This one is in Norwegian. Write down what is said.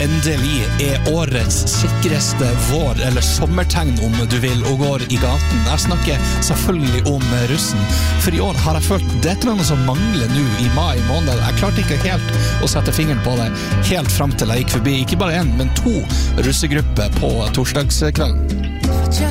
endelig årets sikreste vår, eller sommertegn om du vil, og går i gaten. Jeg snakker selvfølgelig om russen. For i år har jeg følt det noe som mangler nå i mai måned. Jeg klarte ikke helt å sette fingeren på det helt frem til jeg gikk forbi, ikke bare en, men 2 russegrupper på torsdagskvelden.